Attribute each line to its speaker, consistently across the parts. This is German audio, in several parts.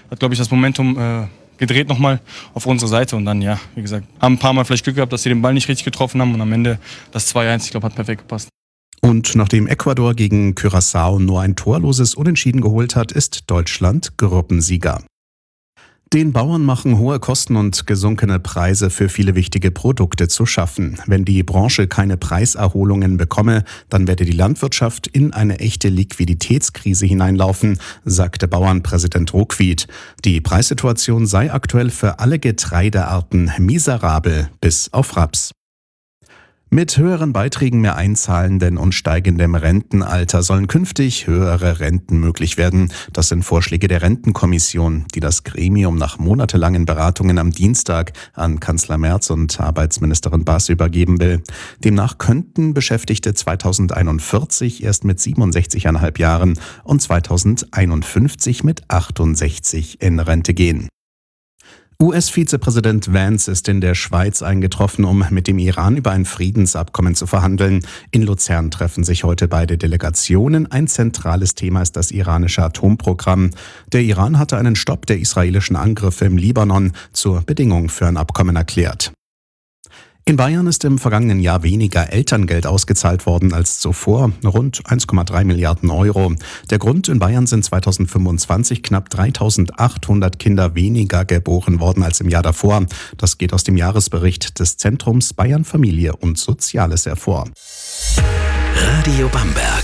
Speaker 1: hat, glaube ich, das Momentum gedreht nochmal auf unsere Seite. Und dann, ja, wie gesagt, haben ein paar Mal vielleicht Glück gehabt, dass sie den Ball nicht richtig getroffen haben. Und am Ende das 2-1, ich glaube, hat perfekt gepasst.
Speaker 2: Und nachdem Ecuador gegen Curaçao nur ein torloses Unentschieden geholt hat, ist Deutschland Gruppensieger. Den Bauern machen hohe Kosten und gesunkene Preise für viele wichtige Produkte zu schaffen. Wenn die Branche keine Preiserholungen bekomme, dann werde die Landwirtschaft in eine echte Liquiditätskrise hineinlaufen, sagte Bauernpräsident Ruckwied. Die Preissituation sei aktuell für alle Getreidearten miserabel, bis auf Raps. Mit höheren Beiträgen mehr einzahlenden und steigendem Rentenalter sollen künftig höhere Renten möglich werden. Das sind Vorschläge der Rentenkommission, die das Gremium nach monatelangen Beratungen am Dienstag an Kanzler Merz und Arbeitsministerin Baas übergeben will. Demnach könnten Beschäftigte 2041 erst mit 67,5 Jahren und 2051 mit 68 in Rente gehen. US-Vizepräsident Vance ist in der Schweiz eingetroffen, um mit dem Iran über ein Friedensabkommen zu verhandeln. In Luzern treffen sich heute beide Delegationen. Ein zentrales Thema ist das iranische Atomprogramm. Der Iran hatte einen Stopp der israelischen Angriffe im Libanon zur Bedingung für ein Abkommen erklärt. In Bayern ist im vergangenen Jahr weniger Elterngeld ausgezahlt worden als zuvor, rund 1,3 Milliarden Euro. Der Grund: in Bayern sind 2025 knapp 3.800 Kinder weniger geboren worden als im Jahr davor. Das geht aus dem Jahresbericht des Zentrums Bayern Familie und Soziales hervor.
Speaker 3: Radio Bamberg.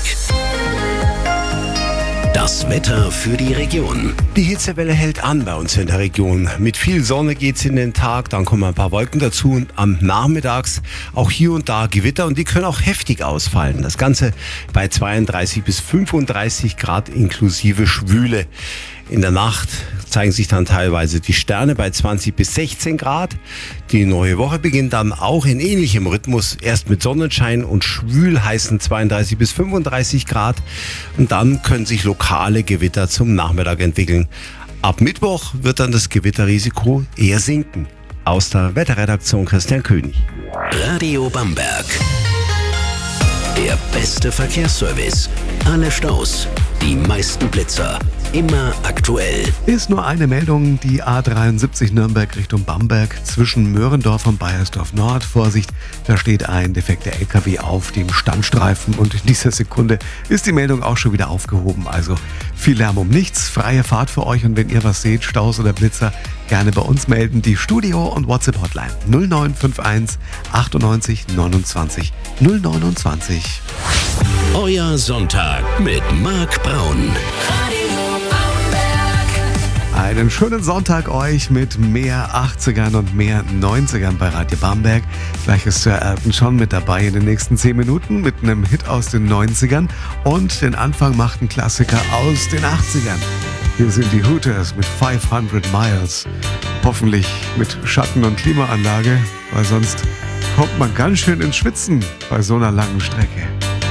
Speaker 3: Das Wetter für die Region.
Speaker 4: Die Hitzewelle hält an bei uns in der Region. Mit viel Sonne geht's in den Tag, dann kommen ein paar Wolken dazu und am Nachmittags auch hier und da Gewitter und die können auch heftig ausfallen. Das Ganze bei 32 bis 35 Grad inklusive Schwüle. In der Nacht zeigen sich dann teilweise die Sterne bei 20 bis 16 Grad. Die neue Woche beginnt dann auch in ähnlichem Rhythmus. Erst mit Sonnenschein und schwül heißen 32 bis 35 Grad. Und dann können sich lokale Gewitter zum Nachmittag entwickeln. Ab Mittwoch wird dann das Gewitterrisiko eher sinken. Aus der Wetterredaktion Christian König.
Speaker 3: Radio Bamberg. Der beste Verkehrsservice. Alle Staus, die meisten Blitzer. Immer aktuell.
Speaker 5: Ist nur eine Meldung, die A73 Nürnberg Richtung Bamberg zwischen Möhrendorf und Baiersdorf Nord. Vorsicht, da steht ein defekter LKW auf dem Standstreifen und in dieser Sekunde ist die Meldung auch schon wieder aufgehoben. Also viel Lärm um nichts, freie Fahrt für euch und wenn ihr was seht, Staus oder Blitzer, gerne bei uns melden. Die Studio- und WhatsApp-Hotline 0951 98 29 029.
Speaker 3: Euer Sonntag mit Marc Braun.
Speaker 5: Einen schönen Sonntag euch mit mehr 80ern und mehr 90ern bei Radio Bamberg. Gleich ist Sir Elton John mit dabei in den nächsten 10 Minuten mit einem Hit aus den 90ern. Und den Anfang macht ein Klassiker aus den 80ern. Hier sind die Hooters mit 500 Miles. Hoffentlich mit Schatten- und Klimaanlage, weil sonst kommt man ganz schön ins Schwitzen bei so einer langen Strecke.